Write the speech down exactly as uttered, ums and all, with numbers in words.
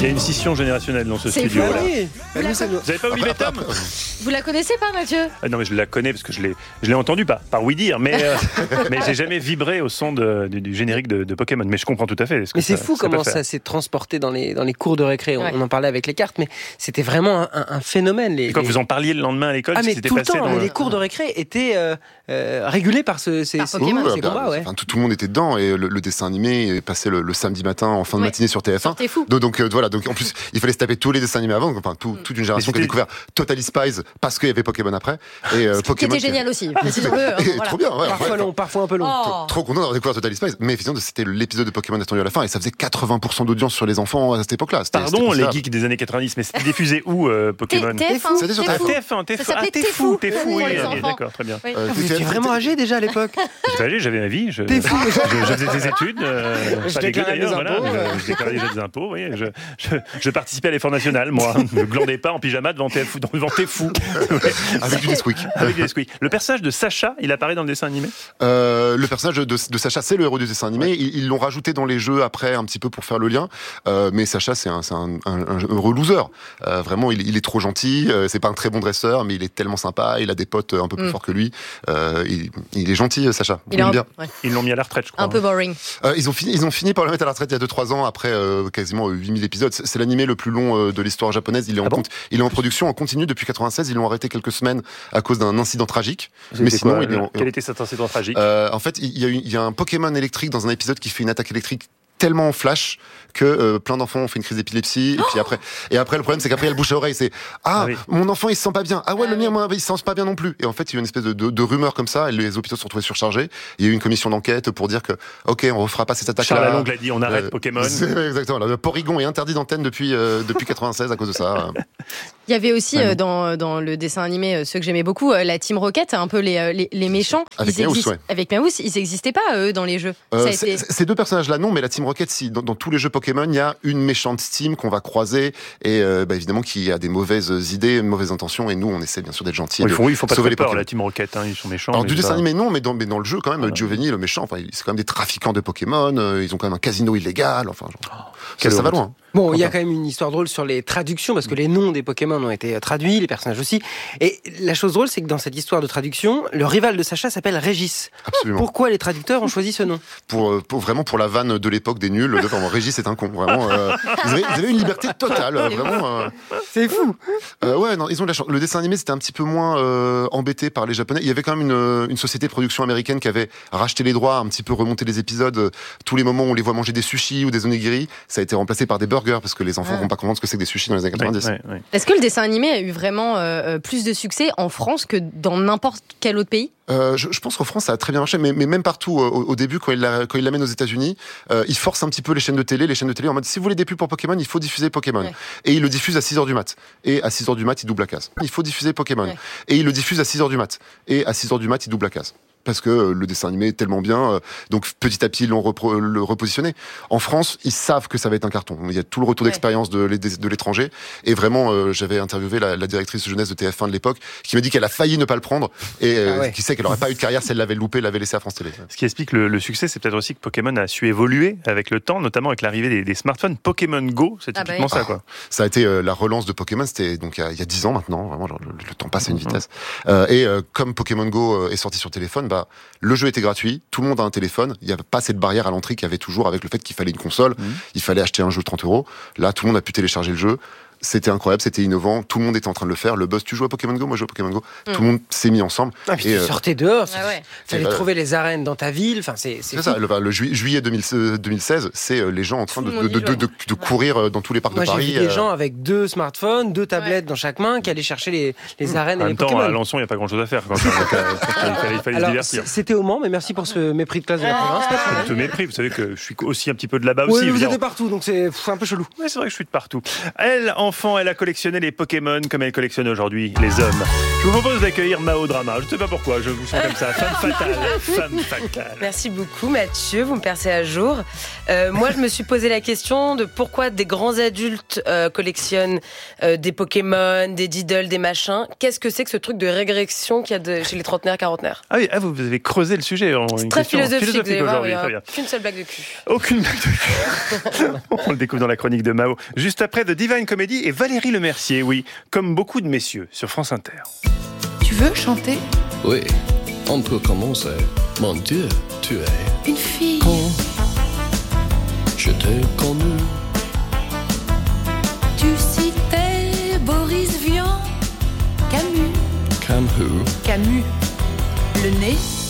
y a une scission générationnelle dans ce C'est studio. fou, Là. oui. Vous n'avez pas Olivier Tom? Vous la connaissez pas, Mathieu? Ah non, mais je la connais parce que je l'ai, je l'ai entendu, pas par oui dire, mais, euh, mais j'ai jamais vibré au son de, du, du générique de, de Pokémon. Mais je comprends tout à fait. Mais c'est ça, fou ça comment ça s'est transporté dans les, dans les cours de récré. Ouais. On en parlait avec les cartes, mais c'était vraiment un, un, un phénomène. Les, Et quand les... vous en parliez le lendemain à l'école, Ah, mais c'était tout le passé temps, dans les cours de récré étaient euh, euh, régulés par ce, ces, Par ces, Pokémon. ces Oui, bah, combats. Ouais. enfin, tout, tout le monde était dedans et le, le dessin animé est passé le, le samedi matin en fin de Ouais. matinée sur T F un. T'es fou. Donc, donc, euh, voilà, donc en plus il fallait se taper tous les dessins animés avant, enfin tout, toute une génération qui a c'était- découvert Totally Spies parce qu'il y avait Pokémon après et euh, Qui Pokémon était génial aussi. précisons-le, hein, Et voilà. trop bien, ouais, Parfois ouais. long, parfois un peu long. Oh. Trop content d'avoir découvert Totally Spies, mais effectivement c'était l'épisode de Pokémon attendu à la fin et ça faisait quatre-vingts pour cent d'audience sur les enfants à cette époque-là. C'était- c'était Pardon, les considérable. geeks des années quatre-vingt-dix, mais c'était diffusé où euh, Pokémon? T F un. C'était sur Ah, T F un. T F un, T F un. Ça s'appelait Ah, t'es fou, t'es T F un fou, pour oui, les ok, enfants. d'accord, très bien. Oui. Euh, Ah, vous T F un, étiez vraiment âgé déjà à l'époque. J'étais âgé, j'avais ma vie, je, T'es fou. je, je faisais des études, euh, Je pas dégueu déclarais mes d'ailleurs, voilà, impôts, mais euh. je, je déclarais déjà des impôts, oui, je, je, je participais à l'effort national, moi, je glandais pas en pyjama devant T F, devant T'es fou, avec du Nesquik. avec des Nesquik. Le personnage de Sacha, il apparaît dans le dessin animé? Euh, le personnage de, de Sacha, c'est le héros du dessin animé. Ils ils l'ont rajouté dans les jeux après, un petit peu pour faire le lien. Euh, mais Sacha, c'est un, c'est un, un, un heureux loser. Euh, vraiment, il, il est trop gentil. Euh, c'est pas un très bon dresseur, mais il est tellement sympa. Il a des potes un peu plus Mm. forts que lui. Euh, il, il est gentil, Sacha. Il Il est aime un, bien. ouais, Ils l'ont mis à la retraite, je crois. un peu boring. Euh, ils ont fini, ils ont fini par le mettre à la retraite il y a deux trois ans après euh, quasiment huit mille épisodes. C'est, c'est l'animé le plus long euh, de l'histoire japonaise. Il est en Ah bon compte, il est en production en continu depuis quatre-vingt-seize. Ils l'ont arrêté quelques semaines à cause d'un incident tragique. C'était Mais sinon, quoi, il est en- Quel était cet incident tragique? Euh, en fait, il y, a une- il y a un Pokémon électrique dans un épisode qui fait une attaque électrique tellement en flash que euh, plein d'enfants ont fait une crise d'épilepsie et puis après et après le problème c'est qu'après il y a le bouche à oreille, c'est ah, Ah oui. mon enfant il se sent pas bien, ah ouais Ah le oui. mien moi, il se sent pas bien non plus, et en fait il y a eu une espèce de, de, de rumeur comme ça et les hôpitaux se sont retrouvés surchargés. Il y a eu une commission d'enquête pour dire que ok on refera pas cette attaque Charles là. Lalonde l'a dit, on arrête Pokémon. Exactement. Le Porygon est interdit d'antenne depuis euh, depuis quatre-vingt-seize à cause de ça. Il y avait aussi Ouais, euh, non. dans, dans le dessin animé, euh, ceux que j'aimais beaucoup, euh, la Team Rocket, un peu les, euh, les, les méchants. Avec ils Meowth, existent- ouais. Avec Meowth, ils n'existaient pas, eux, dans les jeux. Euh, Ça a c'est- été- c'est- Ces deux personnages-là, non, mais la Team Rocket, si. Dans, dans tous les jeux Pokémon, il y a une méchante team qu'on va croiser et euh, bah, évidemment qui a des mauvaises idées, mauvaises intentions, et nous, on essaie bien sûr d'être gentils. Ils de font, ils font pas sauver très les peur, Pokémon. la Team Rocket, hein, ils sont méchants. Alors mais du c'est dessin pas- animé, non, mais dans, mais dans le jeu, quand même, Voilà. Giovanni, le méchant, enfin, c'est quand même des trafiquants de Pokémon, euh, ils ont quand même un casino illégal, enfin, genre, ça, quelle ça va honte. loin. Bon, il y a Enfin. quand même une histoire drôle sur les traductions, parce que les noms des Pokémon ont été traduits, les personnages aussi. Et la chose drôle, c'est que dans cette histoire de traduction, le rival de Sacha s'appelle Régis. Absolument. Pourquoi les traducteurs ont choisi ce nom? Pour, euh, pour vraiment pour la vanne de l'époque des nuls, de vraiment, Régis est un con, vraiment. Euh, ils, avaient, ils avaient une liberté totale, euh, vraiment. euh, C'est fou. Euh, ouais, non, ils ont de la chance. Le dessin animé, c'était un petit peu moins euh, embêté par les Japonais. Il y avait quand même une, une société de production américaine qui avait racheté les droits, un petit peu remonté les épisodes. Euh, Tous les moments où on les voit manger des sushis ou des onigiri, ça a été remplacé par des burgers parce que les enfants ne Ah. vont pas comprendre ce que c'est que des sushis dans les années quatre-vingt-dix. Ouais, ouais, ouais. Est-ce que le dessin animé a eu vraiment euh, plus de succès en France que dans n'importe quel autre pays? Euh, je, je pense qu'en France, ça a très bien marché, mais, mais même partout, euh, au, au début, quand il, la- quand il l'amène aux États-Unis, euh, il force un petit peu les chaînes de télé, les chaînes de télé en mode si vous voulez des pubs pour Pokémon, il faut diffuser Pokémon. Ouais. Et il le diffuse à six heures du mat. Et à six heures du mat, il double la case. Il faut diffuser Pokémon. Ouais. Et il le diffuse à six heures du mat. Et à six heures du mat, il double la case. Parce que euh, le dessin animé est tellement bien, euh, donc petit à petit ils l'ont repro- le repositionné. En France, ils savent que ça va être un carton. Il y a tout le retour Ouais. d'expérience de, l'é- de l'étranger. Et vraiment, euh, j'avais interviewé la, la directrice jeunesse de T F un de l'époque, qui m'a dit qu'elle a failli ne pas le prendre et euh, Ah ouais. qui sait qu'elle aurait pas eu de carrière si elle l'avait loupé, l'avait laissé à France Télé. Ce qui explique le, le succès, c'est peut-être aussi que Pokémon a su évoluer avec le temps, notamment avec l'arrivée des, des smartphones. Pokémon Go, c'est Ah bah typiquement oui. ça, quoi. Ça a été euh, la relance de Pokémon, c'était donc il y a- il y a dix ans maintenant, vraiment genre, le, le temps passe à une Mhm. vitesse. Euh, et euh, comme Pokémon Go euh, est sorti sur téléphone, bah le jeu était gratuit, tout le monde a un téléphone, il n'y avait pas cette barrière à l'entrée qu'il y avait toujours avec le fait qu'il fallait une console, Mhm. il fallait acheter un jeu de trente euros. Là, tout le monde a pu télécharger le jeu. C'était incroyable, c'était innovant, tout le monde était en train de le faire. Le buzz, tu joues à Pokémon Go, moi je joue à Pokémon Go. Mm. Tout le monde s'est mis ensemble. Ah, puis Et, tu euh, sortais dehors, Ah ouais. tu allais Et, euh, trouver les arènes dans ta ville, enfin c'est c'est C'est fou. ça, le, le ju- juillet deux mille seize, c'est euh, les gens en train Tout de, le de, monde y de, de, joue. de- de courir euh, dans tous les parcs Moi de j'ai Paris. vu des euh, gens avec deux smartphones, deux tablettes dans chaque main qui allaient chercher les, les arènes En et les même temps, à Pokémon. Alençon, il n'y a pas grand-chose à faire. Quand même. Donc, euh, il fallait, il fallait se Alors divertir. c- c'était au Mans, mais merci pour ce mépris de classe de la province. pas très Je te bien. mépris, vous savez que je suis aussi un petit peu de là-bas Ouais, aussi. mais vous évidemment. êtes partout, donc c'est pff, un peu chelou. Ouais, c'est vrai que je suis de partout. Elle, en enfant, elle a collectionné les Pokémon comme elle collectionne aujourd'hui les hommes. Je vous propose d'accueillir Mao Drama. Je ne sais pas pourquoi, je vous sens comme ça. Femme fatale. Femme fatale. Merci beaucoup Mathieu, vous me percez à jour. Euh, moi je me suis posé la question de pourquoi des grands adultes euh, collectionnent euh, des Pokémon, des Diddle, des machins. Qu'est-ce que c'est que ce truc de régression qu'il y a de, chez les trentenaires, quarantenaires? Ah oui, ah, vous avez creusé le sujet. En C'est une très question philosophique, philosophique vous allez voir, aujourd'hui. il y a Très bien. Qu'une seule blague de cul. Aucune blague de cul. On le découvre dans la chronique de Mao. Juste après The Divine Comedy et Valérie Lemercier, oui, comme beaucoup de messieurs sur France Inter. Tu veux chanter? Oui, on peut commencer. Mon Dieu, tu es Une fille. quand je t'ai connu. Tu citais Boris Vian, Camus. Camus. Camus. Le nez,